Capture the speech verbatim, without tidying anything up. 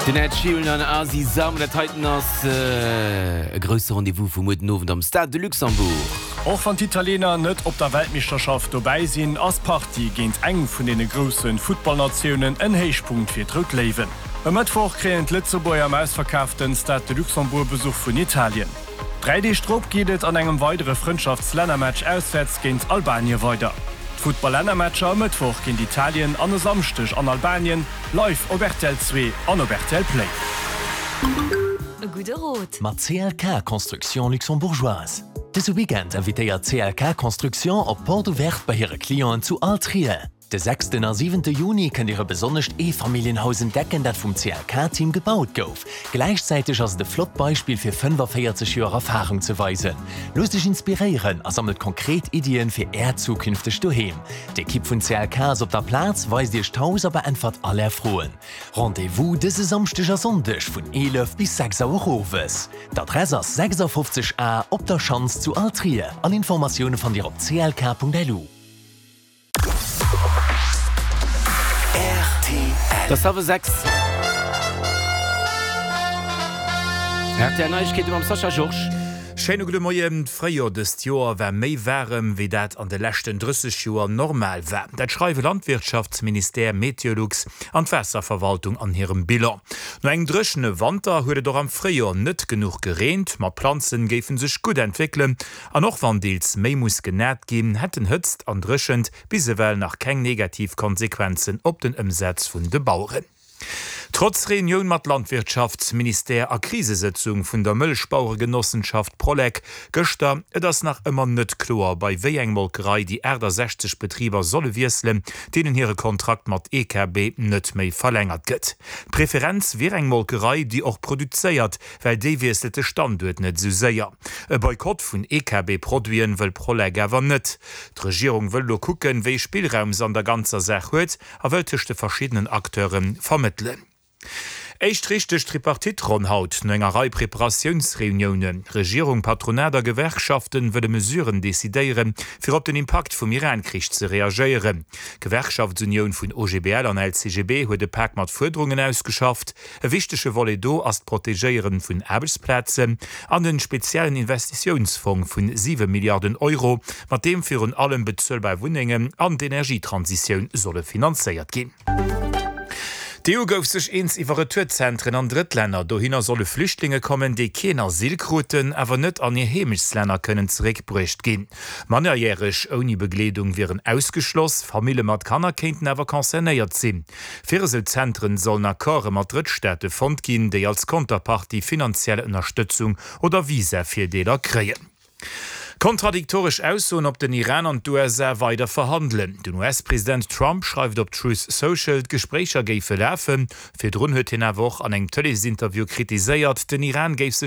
Den Ed Sheeran an Asi Sam der Titan ass äh, e grösser Rendevous vum Nowen am Stade de Luxembourg. Auch van d'Italiener net op der Weltmeisterschaft vorbeisinn ass Party géint eng vun dene grossen Footballnationen en Heichpunkt fir d'Rücklewen. E Mëttwoch kreent Lützeburg am ausverkauften Stade de Luxembourg Besuch vun Italien. drei D Strop gehtet an engem weitere Freundschaftslännermatch auswärts géint Albanien weiter. Football-Lännermatscher am Mittwoch gegen Italien an den Samstag an Albanien, live op R T L zwei an op R T L Play. E gute Rot. Ma C L K Konstruktion luxembourgeoise. Dis Weekend invitéiert C L K Konstruktion op Porto Vert bei ihre Klienten zu Altrie. De sechsten a siebenten Juni kann ihre besonnecht E-Familienhaus entdecken, dat vom C L K-Team gebaut gouf. Gleichzeitig als de Flottbeispiel fir fünfundvierzig Jahre Erfahrung zu weisen. Los dich inspirieren, er sammelt konkret Ideen fir er zukünftig daheim. Die Kipp von C L K ist op der Platz, weist dir Staus aber einfach alle erfroen. Rendezvous diese samstiger Sonntag von elf bis sechs Uhr Hofes. D'Adresse sechsundfünfzig a op der Chance zu Altrie. Alle Informationen von dir op c l k punkt l u. Das habe sechs. Er hat der Neuigkeit über Sascha George. Schöne gute Morgen. Früher des Jahr war mehr warm, wie das an den letzten dreißig Jahren normal war. Das schreibt Landwirtschaftsminister Meteorlux an die Wasserverwaltung an ihrem Bilan. Nur ein drückende Winter wurde doch am Frühjahr nicht genug geregnet, aber Pflanzen geben sich gut entwickeln. Und auch wenn deels mehr muss genäht geben, hätten hützt und drückend bisweilen nach keine Negativkonsequenzen auf den Umsatz von den Bauern. Trotz Reunion mat Landwirtschaftsminister a Krisesitzung vun der Mëllsbauergenossenschaft Prolek gëchter et ass nach ëmmer net klar bei wéi eng Molkerei die Äder sechzig Betrieber solle wieselen, denen hire Kontrakt mat E K B net méi verlängert gëtt. Präferenz wie eng Molkerei, die och produzéiert, well déi wieslete Standort net so séier. E Boykott vun E K B-Produien wëll Prolek awer net. D'Regierung wëll lo kucken, wéi Spielraums an der ganzer Sach huet, a wëltechte verschiedenen Akteuren vermitteln. Echt richtig Tripartitron haut engerei Präparationsreunionen. Regierung Patronäder Gewerkschaften würde Mesuren desideieren, fir op den Impact vum Irankrieg zu reagieren. Gewerkschaftsunion vun O G B L an L C G B huet de Pack mat Forderungen ausgeschafft. E wichtige Wolle do as Protegeieren vun Arbeitsplätze, an den speziellen Investitionsfonds vun sieben Milliarden Euro, mat dem führen allem Bezöl bei Wohnungen an d Energietransition solle finanziert gehen. Die E U gouf sech ins iwwer Tourzentren an Drittländer, dohinner solle Flüchtlinge kommen, die keiner Silkruten awer net an ihr Hemisländer können zurückbrecht gehen. Manjährisch ohne Bekleidung wären ausgeschloss, Familie mat Kanner kenten awer konzernéiert sinn. Firselzentren sollen Akkorde mat Drittstädte fond gin, déi als Konterpart die finanzielle Unterstützung oder Visa fir Deler kreien. Kontradiktorisch aussohn ob den Iran und U S A weiter verhandeln. Den U S-Präsident Trump schreibt op Truth Social, Gesprächer géif verläfen. Fir drun huet hin a woch an eng Telesinterview kritiséiert, den Iran géif